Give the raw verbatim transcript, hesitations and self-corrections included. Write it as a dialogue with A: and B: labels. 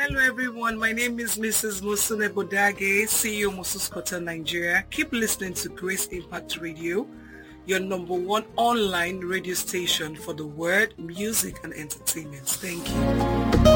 A: Hello everyone, my name is Missus Musune Bodage, C E O Musus Kotel Nigeria. Keep listening to Grace Impact Radio, your number one online radio station for the word, music and entertainment. Thank you.